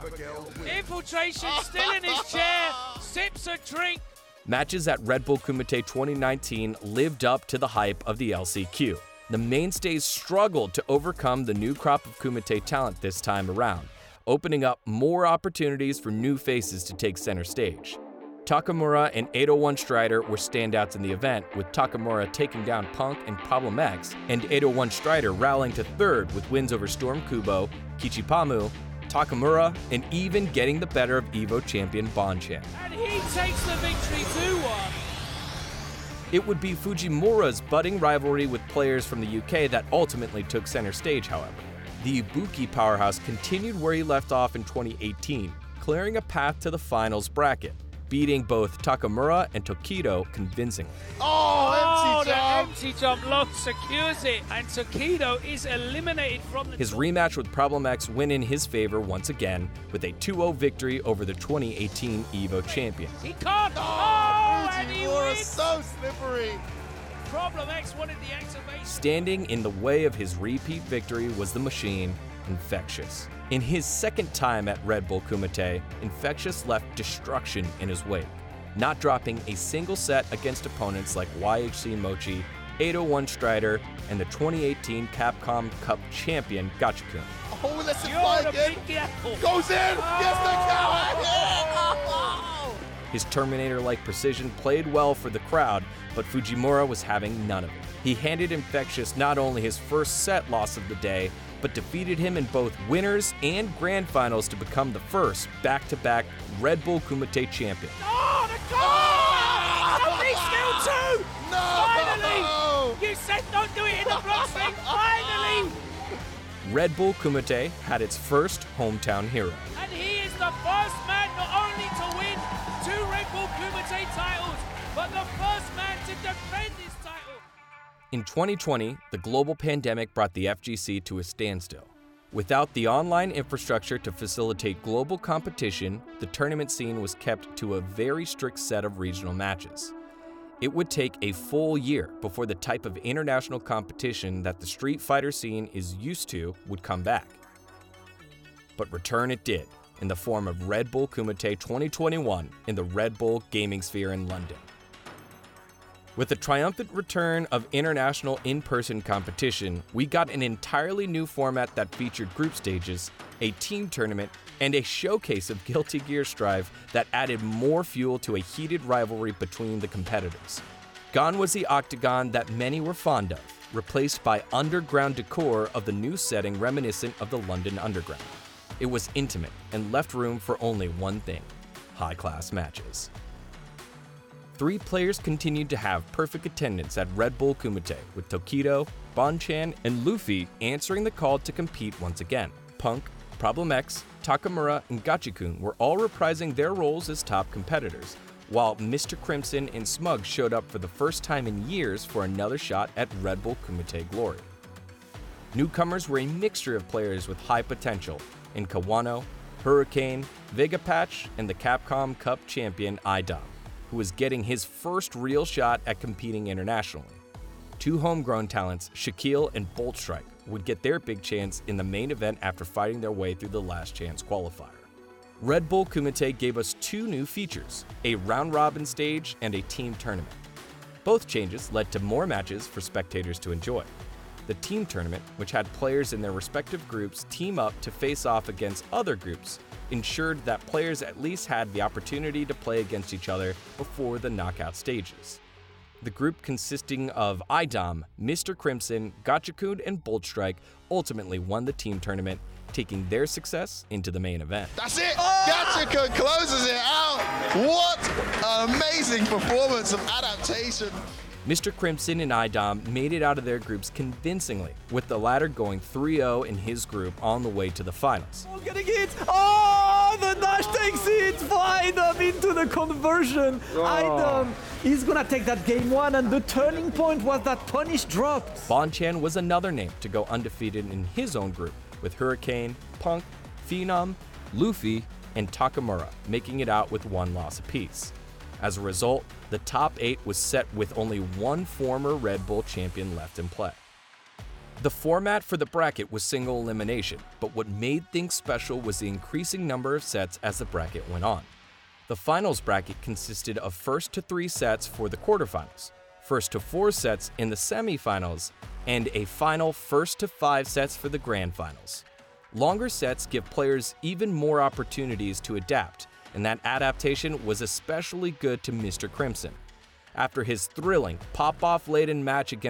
Infiltration still in his chair, sips a drink. Matches at Red Bull Kumite 2019 lived up to the hype of the LCQ. The mainstays struggled to overcome the new crop of Kumite talent this time around, opening up more opportunities for new faces to take center stage. Takamura and 801 Strider were standouts in the event, with Takamura taking down Punk and Problem X, and 801 Strider rallying to third with wins over Storm Kubo, Kichipamu, Takamura, and even getting the better of EVO champion Bonchan. And he takes the victory 2-1. It would be Fujimura's budding rivalry with players from the UK that ultimately took center stage, however. The Ibuki powerhouse continued where he left off in 2018, clearing a path to the finals bracket, beating both Takamura and Tokido convincingly. Oh, the empty jump lock secures it, and Tokido is eliminated from the... His rematch with Problem X went in his favor once again, with a 2-0 victory over the 2018 EVO champion. He can't! Oh, and he wins! So slippery! Problem X wanted the activation. Standing in the way of his repeat victory was the machine, Infectious. In his second time at Red Bull Kumite, Infectious left destruction in his wake, not dropping a single set against opponents like YHC Mochi, 801 Strider, and the 2018 Capcom Cup champion Gachikun. Oh, let's fly again. Goes in! Yes, the cow! Yeah. His Terminator-like precision played well for the crowd, but Fujimura was having none of it. He handed Infectious not only his first set loss of the day, but defeated him in both winners and grand finals to become the first back-to-back Red Bull Kumite champion. Oh, the goal! Somebody skill too! No! Finally! You said don't do it in the block thing! Finally! Red Bull Kumite had its first hometown hero. And he is the first man not only to win 2 Red Bull Kumite titles, but the first man to defend his title. In 2020, the global pandemic brought the FGC to a standstill. Without the online infrastructure to facilitate global competition, the tournament scene was kept to a very strict set of regional matches. It would take a full year before the type of international competition that the Street Fighter scene is used to would come back. But return it did, in the form of Red Bull Kumite 2021 in the Red Bull Gaming Sphere in London. With the triumphant return of international in-person competition, we got an entirely new format that featured group stages, a team tournament, and a showcase of Guilty Gear Strive that added more fuel to a heated rivalry between the competitors. Gone was the octagon that many were fond of, replaced by underground decor of the new setting reminiscent of the London Underground. It was intimate and left room for only one thing: high-class matches. 3 players continued to have perfect attendance at Red Bull Kumite, with Tokido, Bonchan, and Luffy answering the call to compete once again. Punk, Problem X, Takamura, and Gachikun were all reprising their roles as top competitors, while Mr. Crimson and Smug showed up for the first time in years for another shot at Red Bull Kumite glory. Newcomers were a mixture of players with high potential in Kawano, Hurricane, Vegapatch, and the Capcom Cup champion Idom, who was getting his first real shot at competing internationally. 2 homegrown talents, Shaquille and Bolt Strike, would get their big chance in the main event after fighting their way through the last chance qualifier. Red Bull Kumite gave us 2 new features, a round-robin stage and a team tournament. Both changes led to more matches for spectators to enjoy. The team tournament, which had players in their respective groups team up to face off against other groups, ensured that players at least had the opportunity to play against each other before the knockout stages. The group consisting of Idom, Mr. Crimson, Gachikun, and Bolt Strike ultimately won the team tournament, taking their success into the main event. That's it! Gachikun closes it out! What an amazing performance of adaptation! Mr. Crimson and Idom made it out of their groups convincingly, with the latter going 3-0 in his group on the way to the finals. Oh, getting it! Oh, the dash takes it for Idom into the conversion. Idom is gonna take that game 1, and the turning point was that punish dropped. Bonchan was another name to go undefeated in his own group, with Hurricane, Punk, Phenom, Luffy, and Takamura making it out with 1 loss apiece. As a result, the top 8 was set with only 1 former Red Bull champion left in play. The format for the bracket was single elimination, but what made things special was the increasing number of sets as the bracket went on. The finals bracket consisted of first to 3 sets for the quarterfinals, first to 4 sets in the semifinals, and a final first to 5 sets for the grand finals. Longer sets give players even more opportunities to adapt, and that adaptation was especially good to Mr. Crimson. After his thrilling pop-off laden match against